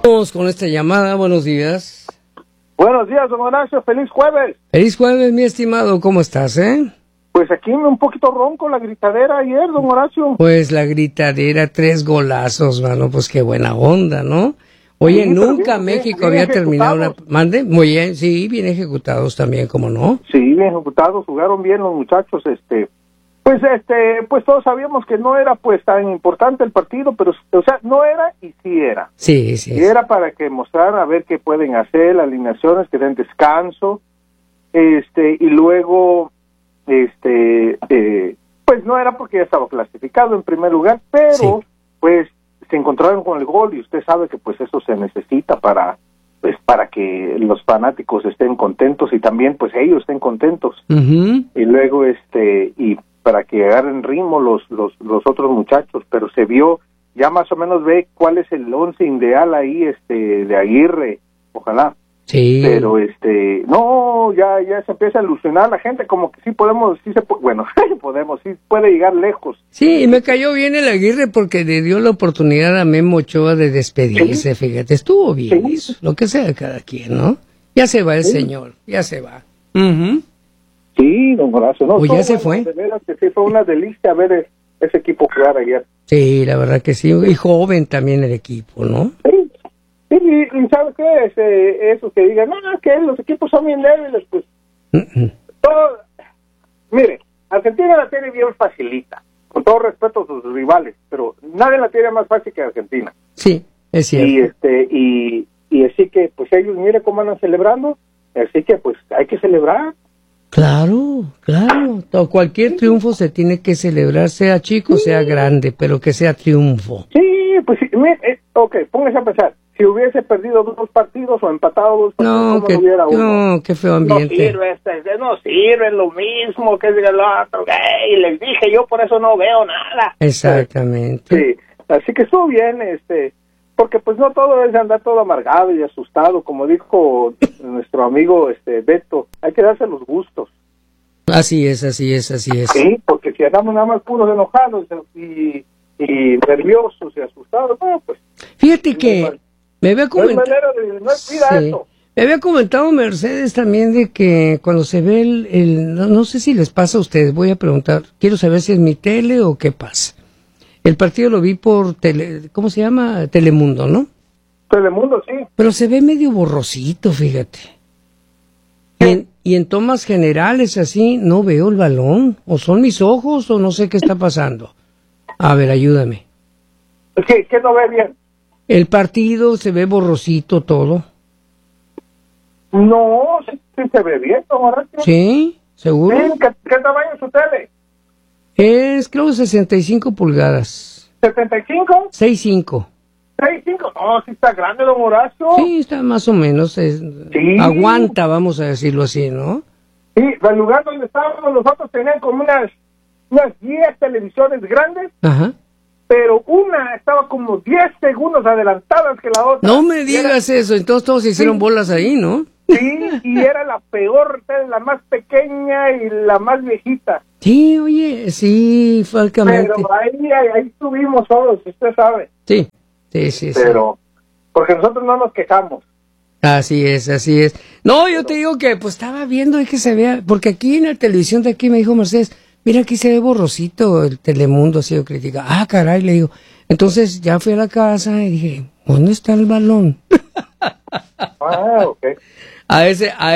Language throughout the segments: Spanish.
Vamos con esta llamada. Buenos días. Buenos días, don Horacio. Feliz jueves. Feliz jueves, mi estimado. ¿Cómo estás, Pues aquí un poquito ronco la gritadera ayer, don Horacio. Pues la gritadera, 3 golazos, mano. Pues qué buena onda, ¿no? Oye, sí, nunca bien, México bien había terminado una... ¿Mande? Muy bien, sí, bien ejecutados también, ¿cómo no? Sí, bien ejecutados, jugaron bien los muchachos, pues todos sabíamos que no era pues tan importante el partido, pero, o sea, no era y sí era. Sí, sí. Y era para que mostraran a ver qué pueden hacer, las alineaciones, que den descanso, y luego, pues no era porque ya estaba clasificado en primer lugar, pero, sí, pues, se encontraron con el gol y usted sabe que pues eso se necesita para que los fanáticos estén contentos y también pues ellos estén contentos. Uh-huh. Y luego y para que agarren ritmo los otros muchachos, pero se vio, ya más o menos ve cuál es el 11 ideal ahí de Aguirre, ojalá. Sí. Pero no, ya se empieza a ilusionar la gente, como que sí podemos, sí puede llegar lejos. Sí, y me cayó bien el Aguirre porque le dio la oportunidad a Memo Ochoa de despedirse, sí, fíjate, estuvo bien, sí, eso, lo que sea de cada quien, ¿no? Ya se va el señor, ya se va. Uh-huh. Sí, don Horacio, no. Pues ya se fue. De veras que sí, fue una delicia ver ese equipo jugar ayer. Sí, la verdad que sí, y joven también el equipo, ¿no? Sí. Sí, y ¿sabe qué? Eso que digan, no, que los equipos son bien débiles, pues. Uh-uh. Todo, mire, Argentina la tiene bien facilita, con todo respeto a sus rivales, pero nadie la tiene más fácil que Argentina. Sí, es cierto. Y así que, pues ellos, mire cómo andan celebrando, así que, pues, hay que celebrar. Claro. Cualquier triunfo se tiene que celebrar, sea chico, sea grande, pero que sea triunfo. Sí, pues, ok, póngase a pensar. Si hubiese perdido 2 partidos o empatado 2 partidos, ¿cómo hubiera uno? No, qué feo ambiente. No sirve lo mismo que el otro. Y les dije, yo por eso no veo nada. Exactamente. Sí, así que estuvo bien, porque pues no todo es andar todo amargado y asustado, como dijo nuestro amigo Beto, hay que darse los gustos. Así es. Sí, porque si andamos nada más puros enojados y nerviosos y asustados, bueno, pues... Fíjate que me había comentado... Me había comentado Mercedes también de que cuando se ve no sé si les pasa a ustedes, voy a preguntar, quiero saber si es mi tele o qué pasa. El partido lo vi por ¿cómo se llama? Telemundo, ¿no? Telemundo, sí. Pero se ve medio borrosito, fíjate. Y en tomas generales así no veo el balón, o son mis ojos o no sé qué está pasando. A ver, ayúdame. ¿Qué no ve bien? El partido se ve borrosito todo. No, sí se ve bien, ¿no? Sí, seguro. Sí, ¿qué tamaño es su tele? Es, creo, 65 pulgadas. ¿75? 6.5. 6.5, no, sí está grande, don Horacio. Sí, está más o menos. Sí. Aguanta, vamos a decirlo así, ¿no? Sí, el lugar donde estábamos nosotros tenían como unas 10 televisiones grandes. Ajá. Pero una estaba como 10 segundos adelantadas que la otra. No me digas eso, entonces todos se hicieron bolas ahí, ¿no? Sí, y era la peor, la más pequeña y la más viejita. Sí, oye, sí, francamente. Pero ahí estuvimos todos, usted sabe. Sí. Pero, porque nosotros no nos quejamos. Así es. No, yo te digo que, pues, estaba viendo y que se vea, porque aquí en la televisión de aquí me dijo Mercedes, mira, aquí se ve borrosito el Telemundo, así yo critica. Ah, caray, le digo. Entonces ya fui a la casa y dije, ¿dónde está el balón? Ok. A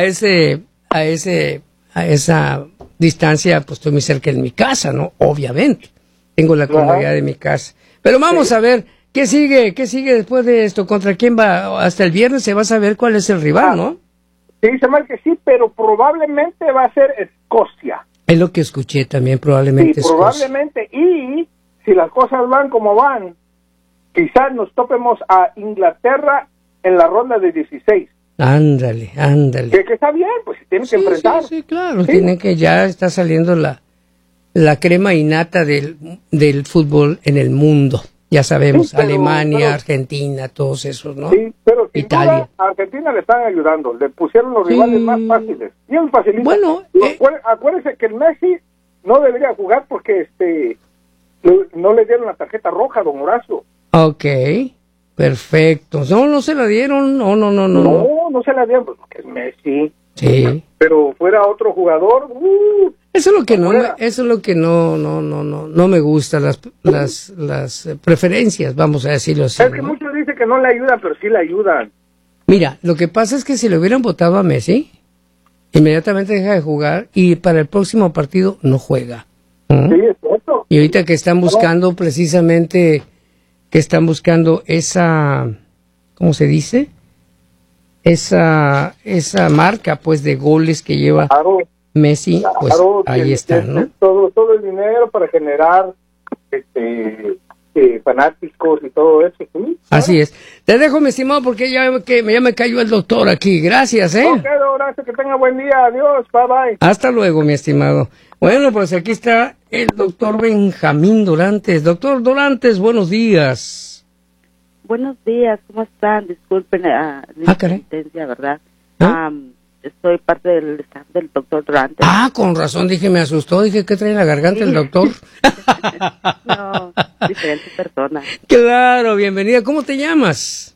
esa distancia, pues estoy muy cerca de mi casa, ¿no? Obviamente. Tengo la comodidad de mi casa. Pero vamos a ver, ¿qué sigue después de esto? ¿Contra quién va? Hasta el viernes se va a saber cuál es el rival, ¿no? Sí, se me hace que sí, pero probablemente va a ser Escocia. Es lo que escuché también, probablemente. Sí, probablemente. Y si las cosas van como van, quizás nos topemos a Inglaterra en la ronda de 16. Ándale. Que está bien, pues se tienen que enfrentar. Sí, claro. Sí. Tienen que, ya está saliendo la crema innata del fútbol en el mundo. Ya sabemos, sí, Alemania, Argentina, todos esos, ¿no? Sí, pero sin Italia. duda, a Argentina le están ayudando, le pusieron los rivales más fáciles, bien facilitos. Bueno, acuérdense que el Messi no debería jugar porque no le dieron la tarjeta roja, don Horacio. Ok. perfecto. No se la dieron, no. No se la dieron, porque es Messi. Sí. Pero fuera otro jugador, Eso es lo que no me gusta, las preferencias, vamos a decirlo así. Es que muchos dicen que no le ayudan, pero sí le ayudan. Mira, lo que pasa es que si le hubieran votado a Messi, inmediatamente deja de jugar y para el próximo partido no juega. Sí, es cierto. Y ahorita que están buscando precisamente, esa, ¿cómo se dice? Esa marca, pues, de goles que lleva Messi, pues ahí está, ¿no? Todo el dinero para generar fanáticos y todo eso, ¿sí? Así es. Te dejo, mi estimado, porque ya me cayó el doctor aquí. Gracias, Ok, gracias, que tenga buen día. Adiós, bye. Hasta luego, mi estimado. Bueno, pues aquí está el doctor Benjamín Dorantes. Doctor Dorantes, buenos días. Buenos días, ¿cómo están? Disculpen la insistencia, ¿verdad? Soy parte del staff del doctor Dorantes. Con razón, me asustó, ¿qué trae en la garganta el doctor? No, diferente persona. Claro, bienvenida. ¿Cómo te llamas?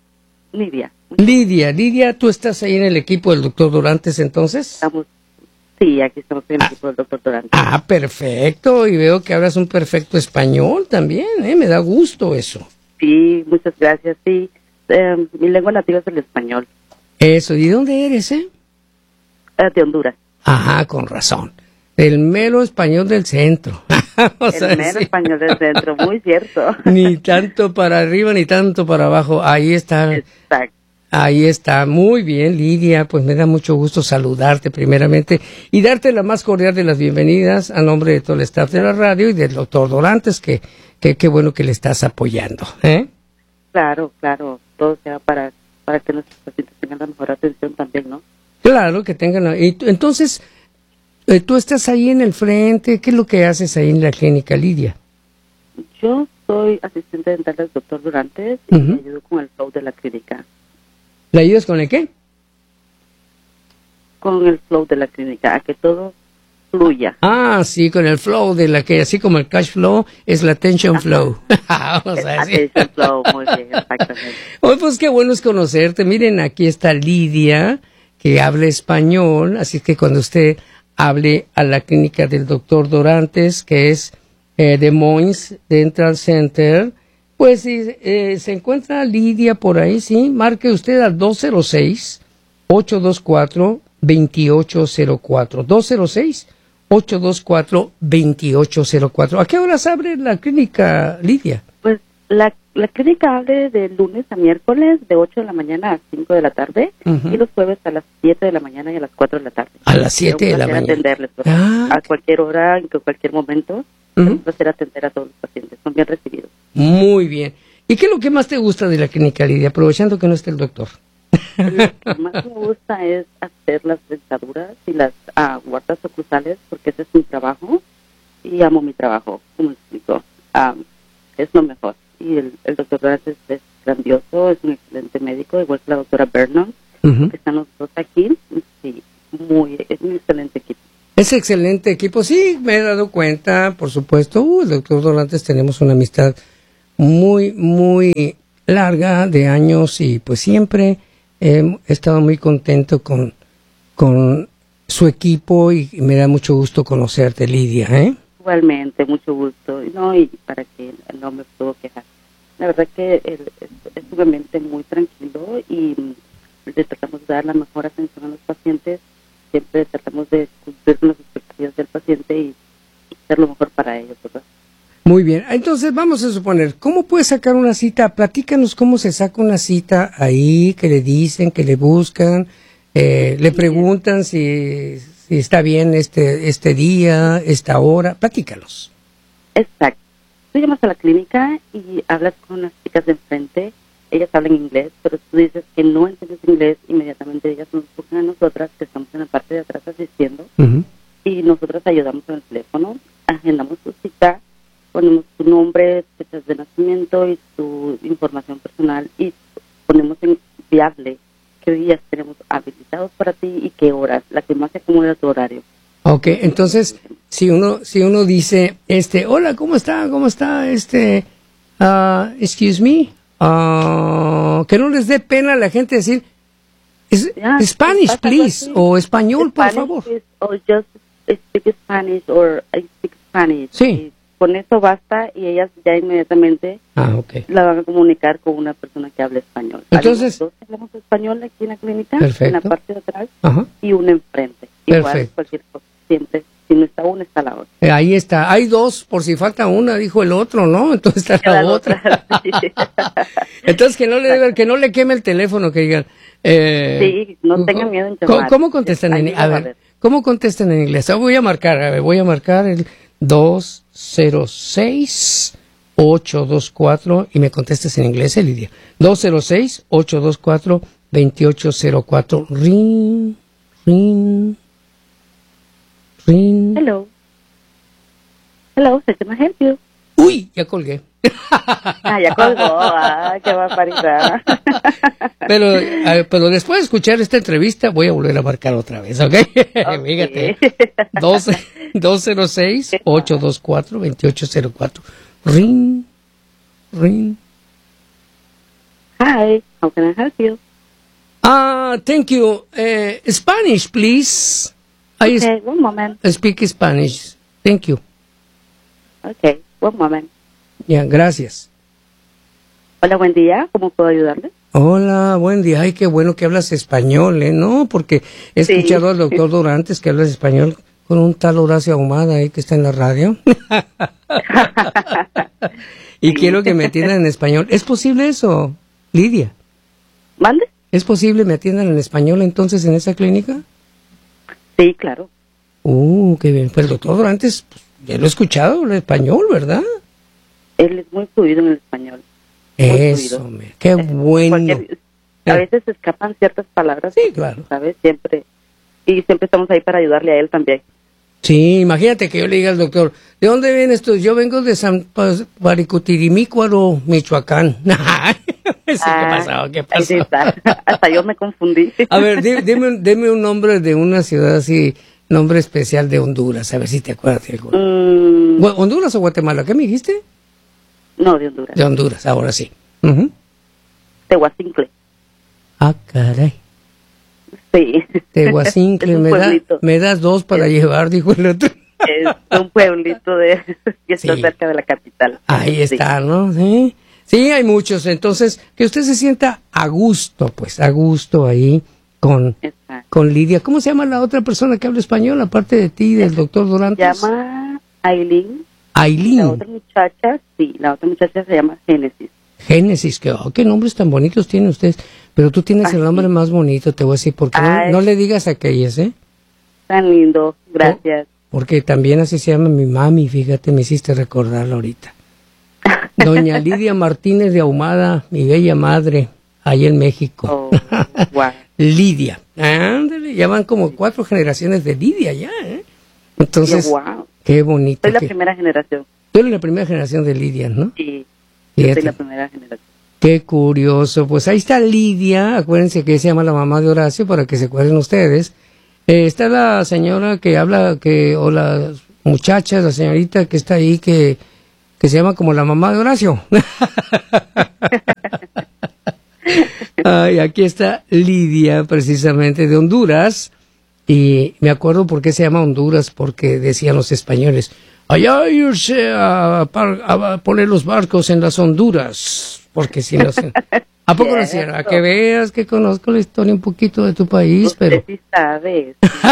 Lidia, ¿tú estás ahí en el equipo del doctor Dorantes entonces? Sí, aquí estamos en el equipo del doctor Dorantes. Perfecto, y veo que hablas un perfecto español también, me da gusto eso. Sí, muchas gracias, sí. Mi lengua nativa es el español. Eso, ¿y de dónde eres, De Honduras. Con razón. El mero español del centro. Mero español del centro, muy cierto. Ni tanto para arriba ni tanto para abajo, ahí está. Exacto. Ahí está, muy bien, Lidia, pues me da mucho gusto saludarte primeramente y darte la más cordial de las bienvenidas a nombre de todo el staff de la radio y del doctor Dorantes, que qué bueno que le estás apoyando, Claro, todo sea para que nuestros pacientes tengan la mejor atención también, ¿no? Claro, que tengan entonces, tú estás ahí en el frente, ¿qué es lo que haces ahí en la clínica, Lidia? Yo soy asistente dental del doctor Dorantes y me ayudo con el flow de la clínica. ¿Le ayudas con el qué? Con el flow de la clínica, a que todo fluya. Sí, con el flow de la que, así como el cash flow, es la attention flow. Vamos a decir. Attention flow, muy bien, exactamente. Pues qué bueno es conocerte. Miren, aquí está Lidia, que habla español, así que cuando usted hable a la clínica del doctor Dorantes, que es Des Moines Dental Center, pues si se encuentra Lidia por ahí, sí, marque usted al 206-824-2804. 206-824-2804. ¿A qué horas abre la clínica, Lidia? Pues la clínica abre de lunes a miércoles de 8 de la mañana a 5 de la tarde y los jueves a las 7 de la mañana y a las 4 de la tarde. A las 7 de la mañana. Atenderles, a cualquier hora, en cualquier momento. Es un placer atender a todos los pacientes, son bien recibidos. Muy bien. ¿Y qué es lo que más te gusta de la clínica, Lidia? Aprovechando que no está el doctor. Lo que más me gusta es hacer las dentaduras y las guardas oclusales, porque ese es mi trabajo y amo mi trabajo, como explico. Es lo mejor. Y el doctor Dorantes es grandioso, es un excelente médico, igual que la doctora Vernon, que están los dos aquí. Sí, es un excelente equipo. Es excelente equipo, sí, me he dado cuenta, por supuesto. El doctor Dorantes tenemos una amistad muy, muy larga de años y pues siempre he estado muy contento con su equipo y me da mucho gusto conocerte, Lidia, Igualmente, mucho gusto. Y para que no me puedo quejar. La verdad que es un ambiente muy tranquilo y le tratamos de dar la mejor atención a los pacientes. Siempre tratamos de cumplir con las expectativas del paciente y hacer lo mejor para ellos, ¿verdad? Muy bien, entonces vamos a suponer, ¿cómo puede sacar una cita? Platícanos cómo se saca una cita ahí, que le dicen, que le buscan, le preguntan si está bien este día, esta hora, platícalos. Exacto. Tú llamas a la clínica y hablas con las chicas de enfrente, ellas hablan inglés, pero tú dices que no entiendes inglés, inmediatamente ellas nos buscan a nosotras, que estamos en la parte de atrás asistiendo, y nosotros ayudamos con el teléfono, agendamos tu cita, ponemos tu nombre, fechas de nacimiento y tu información personal y ponemos en viable qué días tenemos habilitados para ti y qué horas, la que más se acumula tu horario. Ok, entonces, si uno dice, hola, ¿cómo está? Excuse me, que no les dé pena a la gente decir Spanish, please, o español, por favor. O just speak Spanish, or I speak Spanish. Sí. Y con eso basta y ellas ya inmediatamente la van a comunicar con una persona que hable español. Entonces, hablamos español aquí en la clínica, perfecto, en la parte de atrás, ajá, y una enfrente. Igual, perfecto, cualquier cosa, siempre. Si no está una, está la otra. Ahí está. Hay dos, por si falta una, dijo el otro, ¿no? Entonces está la otra. Sí. Entonces que no le queme el teléfono, que digan. Sí, no tengan miedo en llamar. ¿Cómo contestan en inglés? A ver, ¿cómo contestan en inglés? Voy a marcar el 206-824 y me contestes en inglés, Lidia. 206-824-2804. Ring, ring. Hello, how can I help you? Uy, ya colgué. Ya colgó, qué barbaridad. Pero después de escuchar esta entrevista voy a volver a marcar otra vez, ¿ok? Fíjate, 206-824-2804. Ring, ring. Hi, how can I help you? Thank you. Spanish, please. Okay, one moment. Speak Spanish. Thank you. Okay, one moment. Ya, gracias. Hola, buen día. ¿Cómo puedo ayudarle? Hola, buen día. Ay, qué bueno que hablas español, ¿eh? No, porque he escuchado al doctor Dorantes que hablas español con un tal Horacio Ahumada ahí que está en la radio. Y quiero que me atiendan en español. ¿Es posible eso, Lidia? ¿Mande? ¿Es posible me atiendan en español entonces en esa clínica? Sí, claro. Qué bien. Pues el doctor Dorantes, pues, ya lo he escuchado, el español, ¿verdad? Él es muy fluido en el español. Eso, qué bueno. A veces se escapan ciertas palabras. Sí, claro. ¿Sabes? Siempre estamos ahí para ayudarle a él también. Sí, imagínate que yo le diga al doctor, ¿de dónde vienes tú? Yo vengo de San Paricutirimícuaro, Michoacán. ¿Qué pasó? Ahí está. Hasta yo me confundí. A ver, dime un nombre de una ciudad así, nombre especial de Honduras, a ver si te acuerdas de alguno. ¿Honduras o Guatemala? ¿Qué me dijiste? No, de Honduras. De Honduras, ahora sí. Tehuacincle. Caray. Sí. Tehuacincle, me das 2 para llevar, dijo el otro. Es un pueblito que está cerca de la capital. Ahí está, ¿no? Sí, hay muchos. Entonces, que usted se sienta a gusto ahí con Lidia. ¿Cómo se llama la otra persona que habla español, aparte de ti, del doctor Dorantes? Se llama Aileen. Aileen. La otra muchacha se llama Génesis. Génesis, qué nombres tan bonitos tienen ustedes. Pero tú tienes el nombre más bonito, te voy a decir, porque no le digas a aquellas, ¿eh? Tan lindo, gracias. Porque también así se llama mi mami, fíjate, me hiciste recordarla ahorita. Doña Lidia Martínez de Ahumada, mi bella madre, ahí en México. Wow. Lidia, ándale, ya van como 4 generaciones de Lidia ya, ¿eh? Entonces, qué bonito. Soy la primera generación. Tú eres la primera generación de Lidia, ¿no? Sí, yo soy la primera generación. Qué curioso. Pues ahí está Lidia, acuérdense que se llama la mamá de Horacio, para que se acuerden ustedes. Está la señora que habla, o la muchacha, la señorita que está ahí, que se llama como la mamá de Horacio. Ay, aquí está Lidia, precisamente de Honduras. Y me acuerdo por qué se llama Honduras, porque decían los españoles, allá irse a poner los barcos en las Honduras. Porque si no sé. ¿A poco no sé? A que veas que conozco la historia un poquito de tu país, pero. Sí sabes.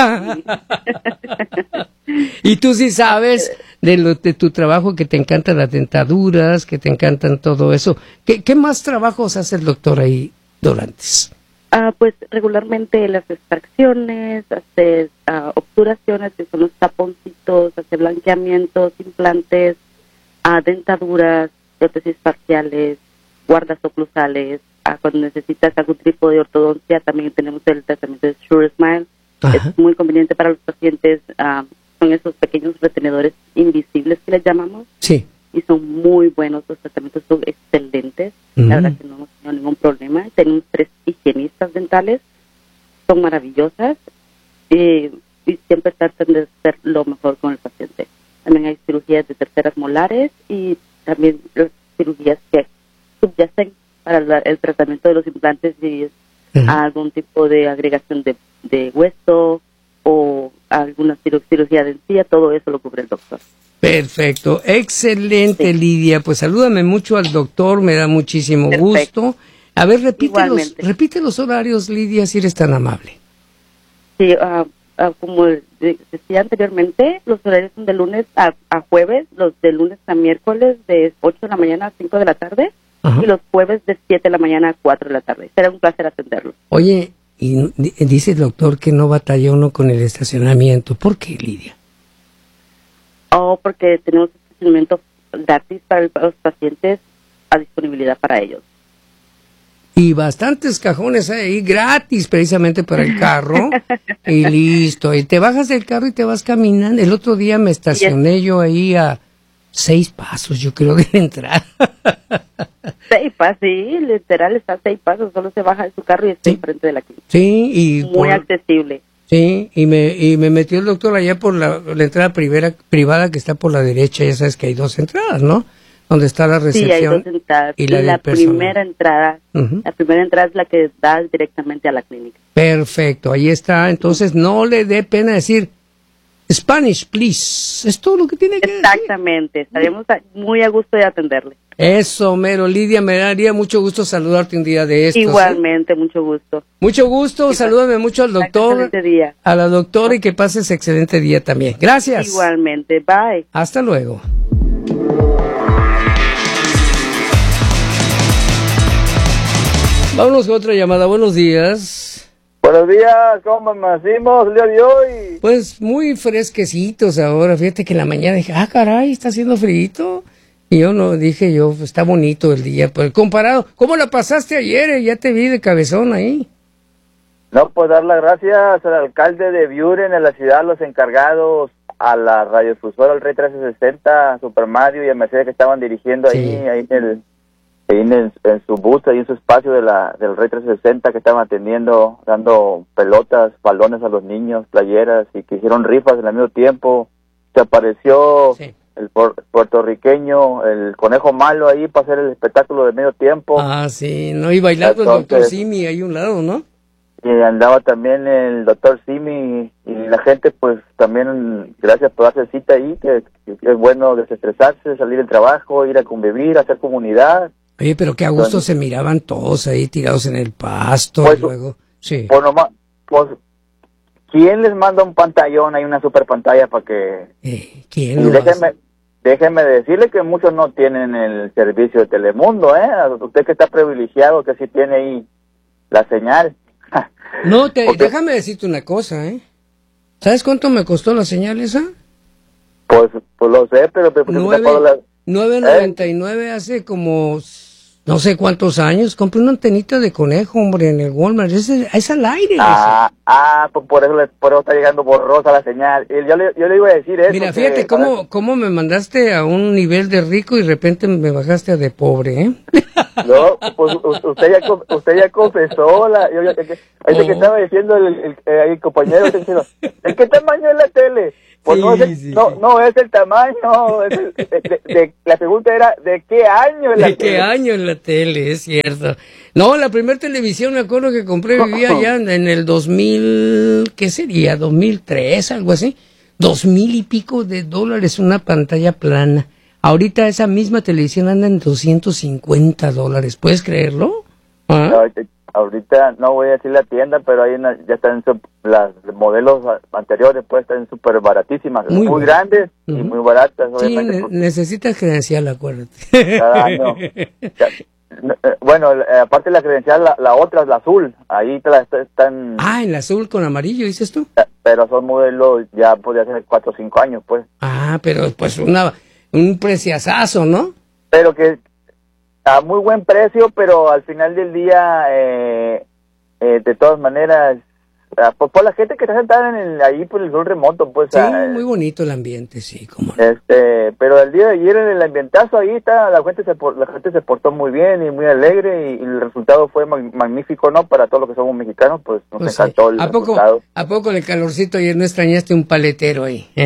Y tú sí sabes de tu trabajo, que te encantan las dentaduras, que te encantan todo eso. ¿Qué más trabajos hace el doctor ahí, Dorantes? Pues regularmente las extracciones, hacer obturaciones, que son los taponcitos, hacer blanqueamientos, implantes, dentaduras, prótesis parciales, guardas oclusales. Cuando necesitas algún tipo de ortodoncia, también tenemos el tratamiento de Sure Smile. Ajá. Es muy conveniente para los pacientes. Son esos pequeños retenedores invisibles que les llamamos. Sí. Y son muy buenos, los tratamientos son excelentes. La verdad que no hemos tenido ningún problema. Tenemos 3 higienistas dentales, son maravillosas y siempre tratan de hacer lo mejor con el paciente. También hay cirugías de terceras molares y también cirugías que subyacen para el tratamiento de los implantes, si es algún tipo de agregación de hueso o alguna cirugía de encía, todo eso lo cubre el doctor. Perfecto, excelente, sí. Lidia, pues salúdame mucho al doctor, me da muchísimo gusto. A ver, repite los horarios, Lidia, si eres tan amable. Sí, como decía anteriormente, los horarios son de lunes a jueves, los de lunes a miércoles de 8 de la mañana a 5 de la tarde, y los jueves de 7 de la mañana a 4 de la tarde. Será un placer atenderlo. Oye, y dice el doctor que no batalla uno con el estacionamiento. ¿Por qué, Lidia? Porque tenemos estacionamiento gratis para los pacientes a disponibilidad para ellos. Y bastantes cajones ahí gratis precisamente para el carro. Y listo. Y te bajas del carro y te vas caminando. El otro día me estacioné yo ahí a 6 pasos, yo creo, de la entrada. 6 pasos, sí, literal está a 6 pasos. Solo se baja de su carro y está enfrente de la clínica. Sí, y muy accesible. Sí, y me metió el doctor allá por la entrada privada que está por la derecha. Ya sabes que hay 2 entradas, ¿no? Donde está la recepción. Sí, hay 2 entradas. Y la primera entrada, la primera entrada es la que da directamente a la clínica. Perfecto, ahí está. Entonces no le dé pena decir Spanish, please. Es todo lo que tiene que decir. Exactamente, estaremos muy a gusto de atenderle. Eso, mero, Lidia, me daría mucho gusto saludarte un día de estos. Igualmente, mucho gusto. Mucho gusto, salúdame mucho al doctor, a la doctora y que pases excelente día también. Gracias. Igualmente, bye. Hasta luego. Vámonos con otra llamada. Buenos días. Buenos días, ¿cómo amanecimos el día de hoy? Pues muy fresquecitos ahora. Fíjate que en la mañana dije, caray, está haciendo frío. Y dije está bonito el día. Pues comparado, ¿cómo la pasaste ayer? Ya te vi de cabezón ahí. No, pues dar las gracias al alcalde de Buren, en la ciudad, los encargados, a la radiodifusora, el Rey 1360, Super Mario y a Mercedes que estaban dirigiendo ahí en su bus, ahí en su espacio del Rey 360, que estaban atendiendo, dando pelotas, balones a los niños, playeras, y que hicieron rifas al mismo tiempo. Se apareció el puertorriqueño, el conejo malo ahí para hacer el espectáculo de medio tiempo. Ah, sí, no, y bailando el doctor Simi ahí a un lado, ¿no? Y andaba también el doctor Simi, y la gente pues también, gracias por hacer cita ahí, que es bueno desestresarse, salir del trabajo, ir a convivir, hacer comunidad. Oye, pero qué a gusto se miraban todos ahí tirados en el pasto, pues, y luego, sí. Pues, ¿quién les manda un pantallón, hay una super pantalla para que... ¿Quién lo hace? Déjeme decirle que muchos no tienen el servicio de Telemundo, usted que está privilegiado, que sí tiene ahí la señal. No, déjame decirte una cosa, ¿sabes cuánto me costó la señal esa? Pues lo sé, pero... 9.99 hace como no sé cuántos años. Compré una antenita de conejo, hombre, en el Walmart. Es al aire. Pues por eso está llegando borrosa la señal. Yo le iba a decir eso. Mira, fíjate cómo me mandaste a un nivel de rico y de repente me bajaste a de pobre, No, pues usted ya confesó. Ahorita que estaba diciendo el compañero, diciendo, ¿en qué tamaño es la tele? Pues no es el tamaño, la pregunta era, ¿de qué año es la tele? ¿De qué año es la tele? Es cierto. No, la primera televisión me acuerdo que compré, vivía allá en el 2000, ¿qué sería? 2003, algo así. 2,000 y pico de dólares una pantalla plana. Ahorita esa misma televisión anda en $250, ¿puedes creerlo? Ahorita no voy a decir la tienda, pero hay ya están las modelos anteriores, pues están súper baratísimas, muy grandes y muy baratas. Sí, necesitas credencial, acuérdate. Cada año. Bueno, aparte de la credencial, la otra es la azul, ahí están... Ah, en la azul con amarillo, dices tú. Pero son modelos ya podría ser 4 o 5 años, pues. Ah, pero pues un preciazazo, ¿no? Pero que... a muy buen precio, pero al final del día, de todas maneras, por la gente que está sentada ahí por el sol remoto, pues... Sí, muy bonito el ambiente, sí, como no. Pero el día de ayer en el ambientazo ahí la gente se portó muy bien y muy alegre, y el resultado fue magnífico, ¿no? Para todos los que somos mexicanos, pues nos encantó el resultado. ¿A poco en el calorcito ayer no extrañaste un paletero ahí,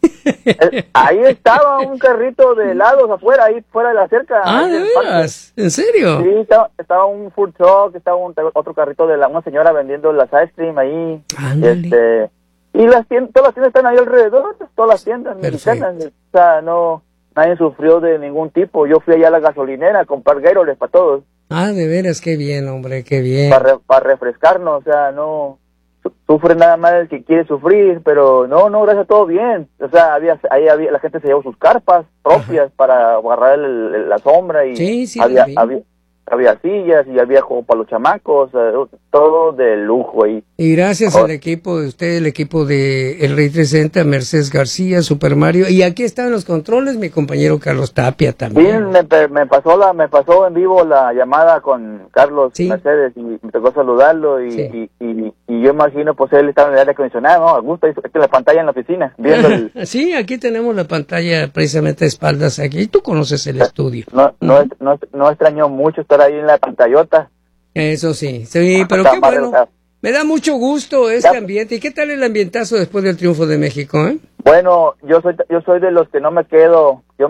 Ahí estaba un carrito de helados afuera, ahí fuera de la cerca. Ah, ¿de veras? ¿En serio? Sí, estaba un food truck, estaba otro carrito de una señora vendiendo las ice cream ahí. Y todas las tiendas están ahí alrededor, todas las tiendas mexicanas. O sea, nadie sufrió de ningún tipo. Yo fui allá a la gasolinera a comprar Gatorade para todos. Ah, de veras, qué bien, hombre, qué bien. Para refrescarnos, o sea, no sufre nada más el que quiere sufrir, pero no, gracias, todo bien. O sea, la gente se llevó sus carpas propias para agarrar la sombra y sí, había sillas y había juego para los chamacos, todo de lujo ahí. Y gracias al equipo de usted, el equipo de El Rey 360, Mercedes García, Super Mario, y aquí están los controles, mi compañero Carlos Tapia también. Sí, me pasó en vivo la llamada con Carlos Mercedes y me tocó saludarlo y yo imagino pues él estaba en el aire acondicionado, ¿no? A gusto, es que la pantalla en la oficina, viendo Sí, aquí tenemos la pantalla precisamente de espaldas aquí, tú conoces el estudio. No extrañó mucho estar ahí en la pantallota. Eso sí, pero qué bueno. Me da mucho gusto este ambiente. ¿Y qué tal el ambientazo después del triunfo de México, eh? Bueno, yo soy de los que no me quedo. Yo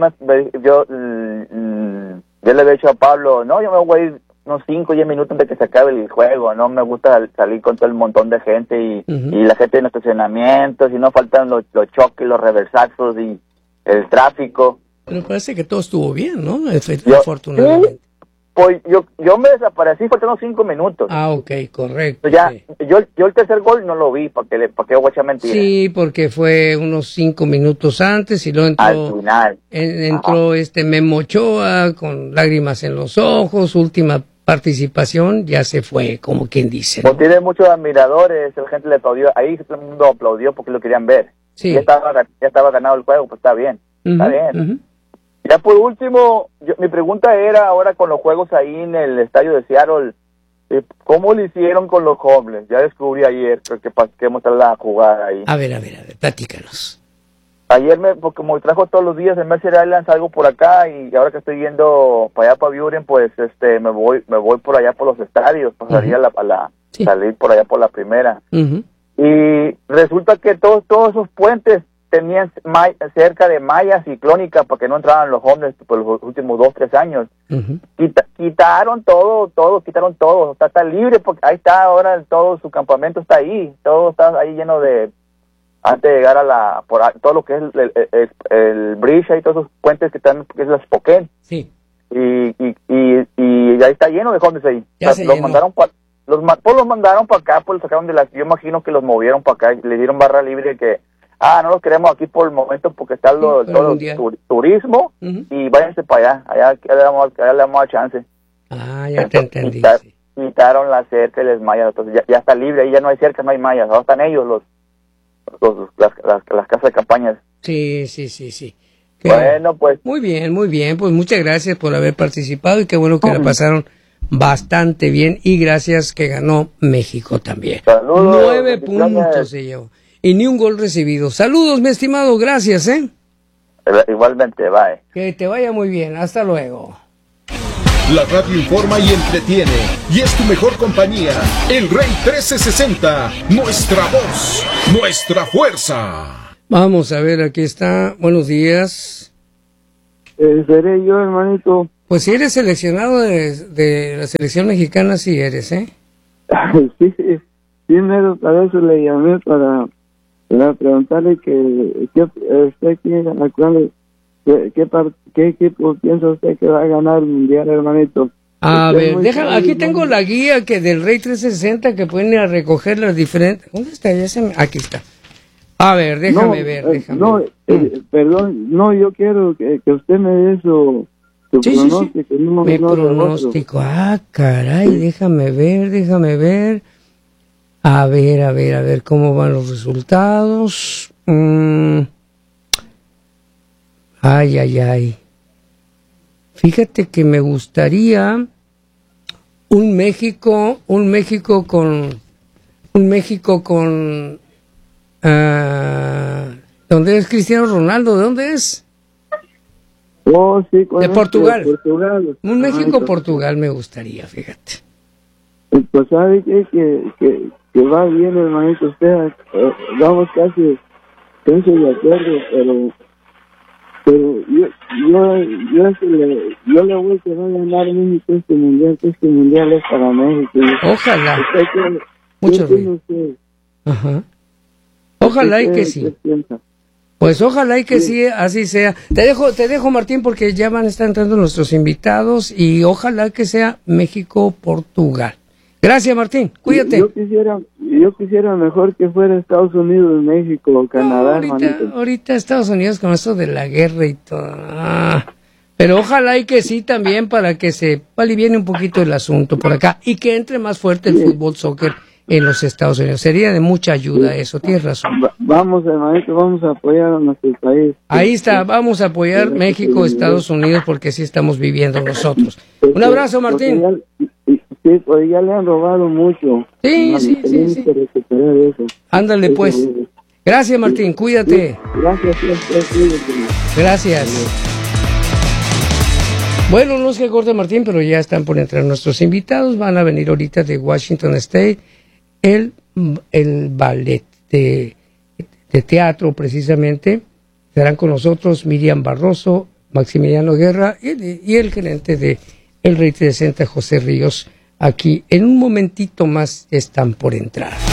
le había dicho a Pablo, no, yo me voy a ir unos 5 o 10 minutos antes de que se acabe el juego. No me gusta salir con todo el montón de gente y la gente en los estacionamientos y no faltan los choques, los reversazos y el tráfico. Pero parece que todo estuvo bien, ¿no? Afortunadamente. Pues yo me desaparecí faltando 5 minutos. Ah, ok, correcto. Ya, sí. Yo el tercer gol no lo vi, para que voy a echar mentiras. Sí, porque fue unos 5 minutos antes y luego entró, al final. Entró Memo Ochoa con lágrimas en los ojos, última participación, ya se fue, como quien dice, ¿no? Pues tiene muchos admiradores, la gente le aplaudió, ahí todo el mundo aplaudió porque lo querían ver. Sí. Ya estaba ganado el juego, pues está bien, está bien. Ya por último, mi pregunta era ahora con los juegos ahí en el estadio de Seattle, ¿cómo lo hicieron con los homeless? Ya descubrí ayer que mostrar la jugada ahí. A ver, platícanos. Ayer, porque como trajo todos los días en Mercer Island, salgo por acá y ahora que estoy yendo para allá para Buren, pues me voy por allá por los estadios, pasaría salir por allá por la primera. Y resulta que todos esos puentes tenían cerca de malla ciclónica para que no entraran los hombres por los últimos 2-3 años. Quitaron todo, está libre porque ahí está ahora todo su campamento está ahí lleno de, antes de llegar a todo lo que es el bridge y todos esos puentes que están, que es la Spokane. Sí. Y ahí está lleno de hombres ahí. Los mandaron para acá, pues los sacaron yo imagino que los movieron para acá, les dieron barra libre que no los queremos aquí por el momento porque está todo el turismo y váyanse para allá le damos chance. Ya te entendí. Quitaron la cerca y las mallas, entonces ya está libre, ahí ya no hay cerca, no hay mallas, ahora están ellos las casas de campañas. Sí. Bueno, pues. Muy bien, pues muchas gracias por haber participado y qué bueno que la pasaron bastante bien y gracias que ganó México también. Saludos. 9 puntos se llevó. Y ni un gol recibido. Saludos, mi estimado, gracias, Igualmente, bye. Que te vaya muy bien, hasta luego. La radio informa y entretiene, y es tu mejor compañía. El Rey 1360, nuestra voz, nuestra fuerza. Vamos a ver, aquí está, buenos días. Seré yo, hermanito. Pues si eres seleccionado de la selección mexicana, sí eres, Sí, mero, para eso le llamé para preguntarle ¿qué equipo piensa usted que va a ganar el mundial, hermanito? A ver, aquí tengo la guía que del Rey 360 que pueden ir a recoger las diferentes. ¿Dónde está? Aquí está. A ver, déjame ver. Perdón, yo quiero que usted me dé su pronóstico. Sí. Mi pronóstico. Caray, déjame ver. A ver cómo van los resultados. Ay. Fíjate que me gustaría un México con ¿dónde es Cristiano Ronaldo? ¿De dónde es? Sí, de Portugal. Un México-Portugal me gustaría, fíjate. Pues sabe que va bien, hermanito, usted, vamos estoy de acuerdo, pero yo le voy a que va a ganar México este mundial es para México. Ojalá. Mucho ruido. Ajá. Ojalá y que sí. Pues ojalá y que sí, así sea. Te dejo Martín, porque ya van a estar entrando nuestros invitados y ojalá que sea México-Portugal. Gracias, Martín. Cuídate. Yo quisiera mejor que fuera Estados Unidos, México o Canadá. Ahorita Estados Unidos con eso de la guerra y todo. Pero ojalá y que sí también, para que se aliviene un poquito el asunto por acá y que entre más fuerte el fútbol, soccer en los Estados Unidos. Sería de mucha ayuda eso, tienes razón. Vamos, hermanito, vamos a apoyar a nuestro país. Ahí está, vamos a apoyar México, Estados Unidos, porque sí estamos viviendo nosotros. Un abrazo, Martín. Sí, pues ya le han robado mucho. Sí. Ándale, pues. Gracias, Martín, cuídate. Gracias. Bueno, no es que corte Martín, pero ya están por entrar nuestros invitados. Van a venir ahorita de Washington State, el ballet de teatro, precisamente. Estarán con nosotros Miriam Barroso, Maximiliano Guerra y el gerente de El Rey 360, José Ríos. Aquí en un momentito más están por entrar.